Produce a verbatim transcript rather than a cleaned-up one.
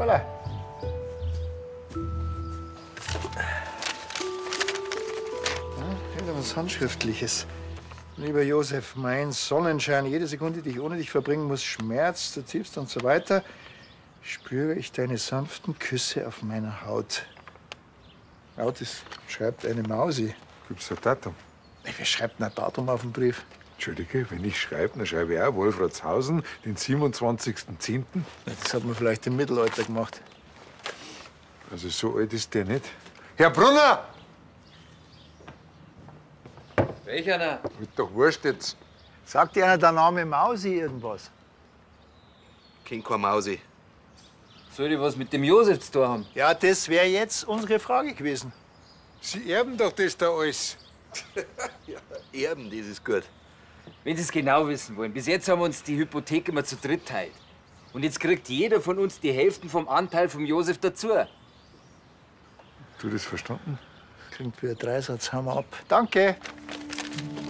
Voilà. Ja, wieder was Handschriftliches. Lieber Josef, mein Sonnenschein, jede Sekunde, die ich ohne dich verbringen muss, schmerzt zutiefst und so weiter. Spüre ich deine sanften Küsse auf meiner Haut. Haut, das schreibt eine Mausi. Gibt's ein Datum? Wer schreibt denn ein Datum auf den Brief? Entschuldige, wenn ich schreibe, dann schreibe ich auch Wolfratshausen, den siebenundzwanzigsten zehnten Das hat man vielleicht im Mittelalter gemacht. Also so alt ist der nicht. Herr Brunner! Welcher denn? Wird doch wurscht jetzt. Sagt dir einer der Name Mausi irgendwas? Kennt kein Mausi. Soll ich was mit dem Josef zu tun haben? Ja, das wäre jetzt unsere Frage gewesen. Sie erben doch das da alles. Ja, Erben, das ist gut. Wenn Sie es genau wissen wollen, bis jetzt haben wir uns die Hypothek immer zu dritt teilt. Und jetzt kriegt jeder von uns die Hälfte vom Anteil vom Josef dazu. Du das verstanden? Klingt wie ein Dreisatz, haben wir ab. Danke.